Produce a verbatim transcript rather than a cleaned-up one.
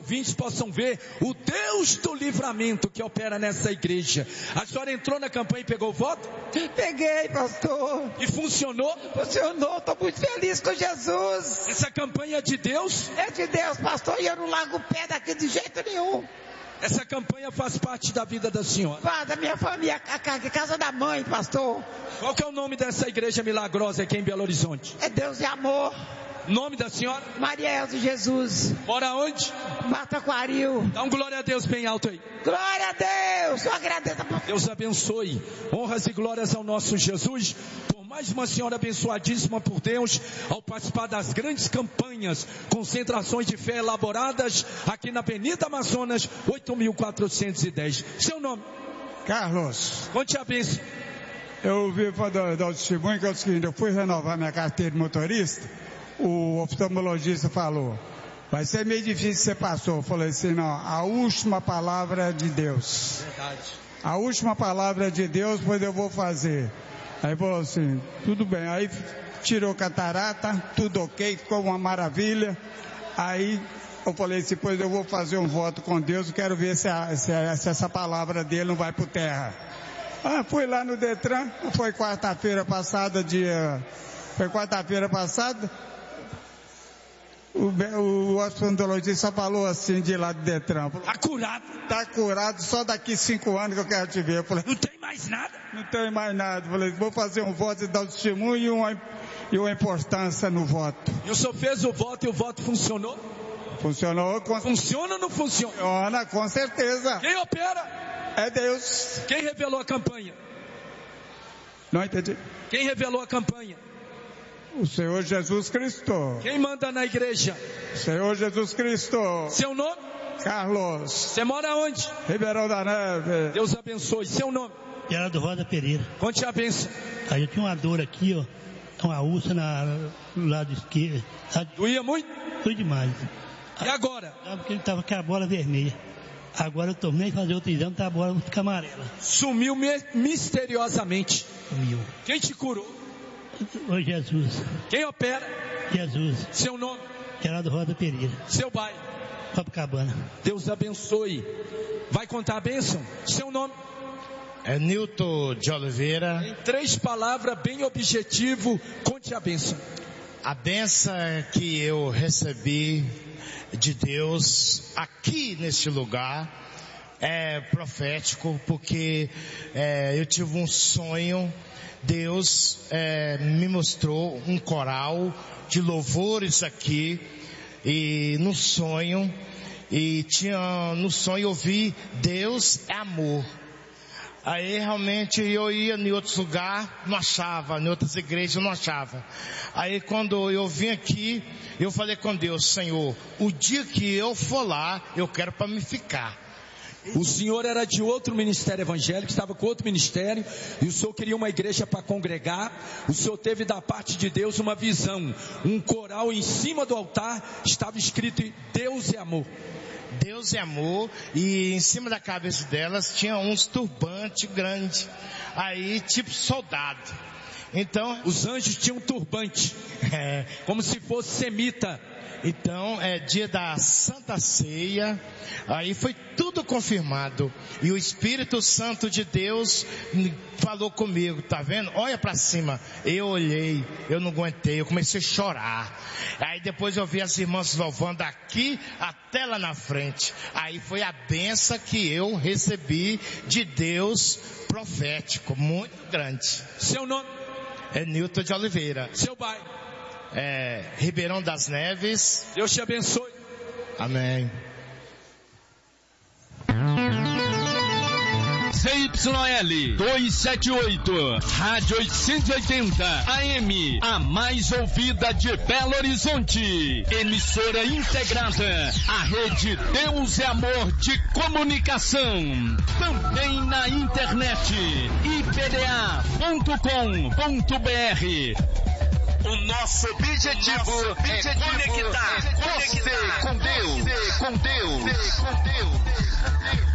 ouvintes possam ver o Deus do livramento que opera nessa igreja. A senhora entrou na campanha e pegou o voto? Peguei, pastor. E funcionou? Funcionou, estou muito feliz com Jesus. Essa campanha é de Deus? É de Deus, pastor, e eu não largo o pé daqui de jeito nenhum. Essa campanha faz parte da vida da senhora? Faz, da minha família, a casa da mãe, pastor. Qual que é o nome dessa igreja milagrosa aqui em Belo Horizonte? É Deus e Amor. Nome da senhora? Maria Elza Jesus. Mora onde? Mataquaril. Dá um glória a Deus bem alto aí. Glória a Deus. Eu agradeço. Deus abençoe. Honras e glórias ao nosso Jesus. Por mais uma senhora abençoadíssima por Deus, ao participar das grandes campanhas, concentrações de fé elaboradas aqui na Avenida Amazonas, oito mil quatrocentos e dez. Seu nome? Carlos. Conte a bênção. Eu ouvi dar o testemunho que é o seguinte: eu fui renovar minha carteira de motorista. O oftalmologista falou, vai ser meio difícil você passou. Eu falei assim, não, a última palavra é de Deus. Verdade. A última palavra é de Deus, pois eu vou fazer. Aí falou assim, tudo bem. Aí tirou catarata, tudo ok, ficou uma maravilha. Aí eu falei assim, pois eu vou fazer um voto com Deus, eu quero ver se, a, se, a, se essa palavra dele não vai por terra. Ah, fui lá no Detran, foi quarta-feira passada, dia... Foi quarta-feira passada. O, o oftalmologista falou assim de lá do Detran. Tá curado. Tá curado, só daqui cinco anos que eu quero te ver. Eu falei, não tem mais nada? Não tem mais nada. Eu falei, vou fazer um voto e dar o testemunho e uma, e uma importância no voto. E o senhor fez o voto e o voto funcionou? Funcionou. Com... Funciona ou não funciona? Funciona, com certeza. Quem opera? É Deus. Quem revelou a campanha? Não entendi. Quem revelou a campanha? O Senhor Jesus Cristo. Quem manda na igreja? Senhor Jesus Cristo. Seu nome? Carlos. Você mora onde? Ribeirão da Neve. Deus abençoe. Seu nome? Geraldo Rosa Pereira. Conte a bênção. Aí eu tinha uma dor aqui, ó. Uma úlcera na, no lado esquerdo. Sabe? Doía muito? Doía demais. E agora? Porque ele estava com a bola vermelha. Agora eu tomei fazer outro exame, tá, a bola fica amarela. Sumiu misteriosamente. Sumiu. Quem te curou? Ô Jesus. Quem opera? Jesus. Seu nome? Geraldo Rosa Pereira. Seu bairro? Copacabana. Deus abençoe. Vai contar a bênção? Seu nome? É Nilton de Oliveira. Em três palavras, bem objetivo, conte a bênção. A bênção que eu recebi de Deus aqui neste lugar é profético, porque é, eu tive um sonho. Deus é, me mostrou um coral de louvores aqui, e no sonho, e tinha, no sonho eu vi Deus é amor. Aí realmente eu ia em outros lugares, não achava, em outras igrejas eu não achava. Aí quando eu vim aqui, eu falei com Deus, Senhor, o dia que eu for lá, eu quero para me ficar. O senhor era de outro ministério evangélico, estava com outro ministério, e o senhor queria uma igreja para congregar. O senhor teve da parte de Deus uma visão, um coral em cima do altar, estava escrito Deus é amor. Deus é amor, e em cima da cabeça delas tinha uns turbantes grandes, aí tipo soldado. Então, os anjos tinham um turbante, é, como se fosse semita. Então, é dia da Santa Ceia, aí foi tudo confirmado, e o Espírito Santo de Deus falou comigo, tá vendo? Olha para cima. Eu olhei, eu não aguentei, eu comecei a chorar. Aí depois eu vi as irmãs louvando aqui até lá na frente. Aí foi a benção que eu recebi de Deus profético, muito grande. Seu nome? É Nilton de Oliveira. Seu bairro? É, Ribeirão das Neves. Deus te abençoe. Amém. C Y L duzentos e setenta e oito, Rádio oitocentos e oitenta A M, a mais ouvida de Belo Horizonte. Emissora integrada à rede Deus é Amor de Comunicação. Também na internet, i p d a ponto com ponto b r. O nosso objetivo, o nosso objetivo é conectar, é conectar você com Deus, com Deus, com Deus.